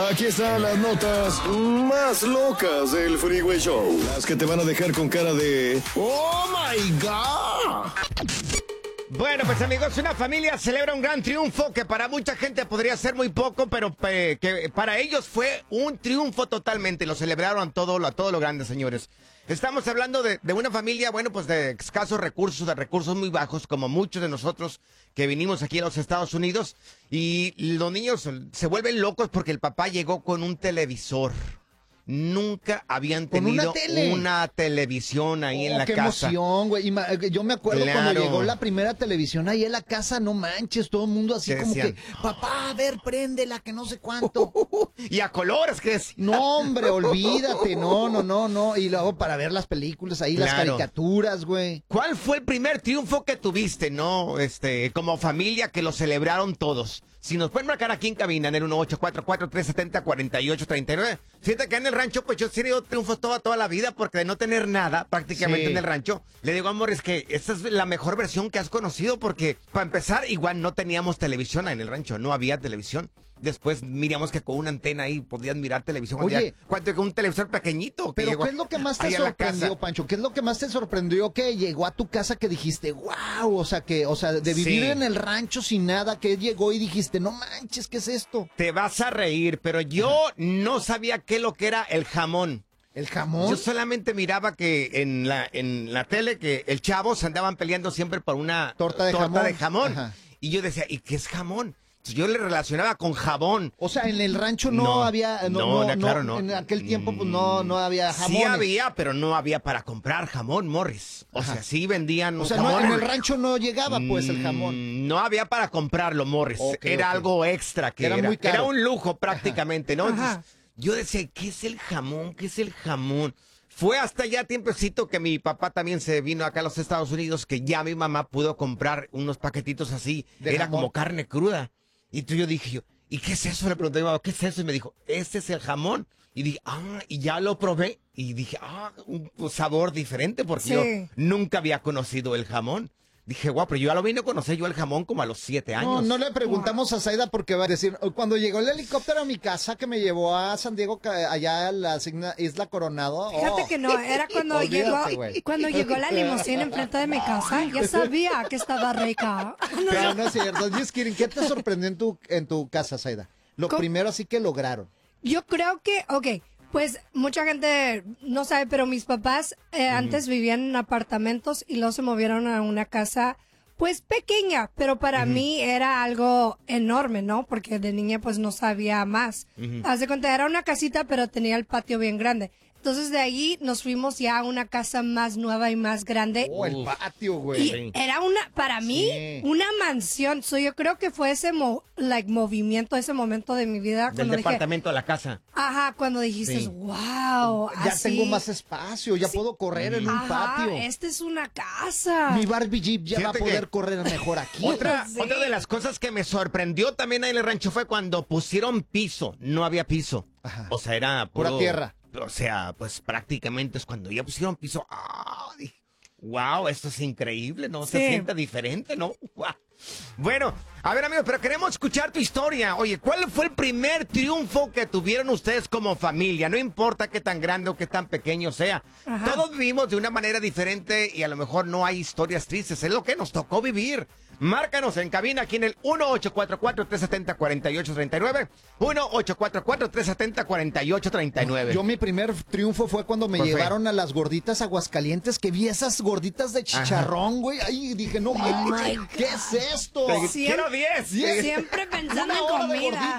Aquí están las notas más locas del Freeway Show. Las que te van a dejar con cara de ¡Oh, my God! Bueno, pues amigos, una familia celebra un gran triunfo que para mucha gente podría ser muy poco, pero que para ellos fue un triunfo totalmente. Lo celebraron a todo lo grande, señores. Estamos hablando de una familia, bueno, pues de escasos recursos, de recursos muy bajos, como muchos de nosotros que vinimos aquí a los Estados Unidos. Y los niños se vuelven locos porque el papá llegó con un televisor. Nunca habían tenido una televisión ahí en la casa. ¡Qué emoción, güey! Yo me acuerdo cuando llegó la primera televisión ahí en la casa, no manches, todo el mundo así como que, papá, a ver, préndela, que no sé cuánto. Y a colores, ¿qué es? No, hombre, olvídate, no. Y luego para ver las películas ahí, las caricaturas, güey. ¿Cuál fue el primer triunfo que tuviste, como familia que lo celebraron todos? Si nos pueden marcar aquí en cabina en el 1844-370-4839. Fíjate que en el rancho, pues yo sí he triunfo toda la vida, porque de no tener nada prácticamente en el rancho, le digo a Morris que esta es la mejor versión que has conocido, porque para empezar, igual no teníamos televisión en el rancho, no había televisión. Después miramos que con una antena ahí podías mirar televisión. Oye, con un televisor pequeñito. Pero ¿qué es lo que más te sorprendió, Pancho? ¿Qué es lo que más te sorprendió que llegó a tu casa que dijiste, wow, o sea, de vivir en el rancho sin nada, que llegó y dijiste, no manches, ¿qué es esto? Te vas a reír, pero yo no sabía qué lo que era el jamón. ¿El jamón? Yo solamente miraba que en la tele que el chavo se andaban peleando siempre por una torta de jamón. Ajá. Y yo decía, ¿y qué es jamón? Yo le relacionaba con jabón. O sea, en el rancho no había... Claro, no. En aquel tiempo pues no había jamón. Sí había, pero no había para comprar jamón, Morris. O sea, sí vendían jamón. En el rancho no llegaba pues el jamón. No había para comprarlo, Morris. Era algo extra que era muy caro. Era un lujo prácticamente, ¿no? Entonces, yo decía, ¿qué es el jamón? ¿Qué es el jamón? Fue hasta ya tiempecito que mi papá también se vino acá a los Estados Unidos, que ya mi mamá pudo comprar unos paquetitos así. Era jamón, como carne cruda. Y yo dije, ¿y qué es eso? Le pregunté a mi mamá, ¿qué es eso? Y me dijo, este es el jamón. Y dije, y ya lo probé. Y dije, un sabor diferente, porque yo nunca había conocido el jamón. Dije, guau, pero yo ya lo vine a conocer yo el jamón como a los 7 años. No le preguntamos a Zaida porque va a decir, cuando llegó el helicóptero a mi casa que me llevó a San Diego, allá a la Isla Coronado. Fíjate que no, era cuando llegó la limusina enfrente de mi casa, ya sabía que estaba rica. Pero no es cierto, just kidding. ¿Qué te sorprendió en tu casa, Zaida? Lo primero así que lograron. Yo creo que, pues mucha gente no sabe, pero mis papás antes vivían en apartamentos y luego se movieron a una casa pues pequeña, pero para mí era algo enorme, ¿no? Porque de niña pues no sabía más. Haz de cuenta, era una casita pero tenía el patio bien grande. Entonces de ahí nos fuimos ya a una casa más nueva y más grande. Oh, el patio, güey. Y era para mí, una mansión. Yo creo que fue ese movimiento, ese momento de mi vida. Del departamento a la casa. Ajá, cuando dijiste, wow. Ya tengo más espacio, ya puedo correr en un patio. Esta es una casa. Mi Barbie Jeep ya va a poder correr mejor aquí. Otra de las cosas que me sorprendió también ahí en el rancho fue cuando pusieron piso. No había piso. Ajá. O sea, era pura tierra. O sea, pues prácticamente es cuando ya pusieron piso. Dije, wow, esto es increíble, ¿no? Se siente diferente, ¿no? Wow. Bueno, a ver, amigos, pero queremos escuchar tu historia. Oye, ¿cuál fue el primer triunfo que tuvieron ustedes como familia? No importa qué tan grande o qué tan pequeño sea. Todos vivimos de una manera diferente y a lo mejor no hay historias tristes. Es lo que nos tocó vivir. Márcanos en cabina aquí en el 1-844-370-4839. 1-844-370-4839. Yo mi primer triunfo fue cuando me llevaron a las gorditas Aguascalientes, que vi esas gorditas de chicharrón, güey. Ahí dije, no, ¿qué es esto? Quiero 10. Siempre pensando en comida.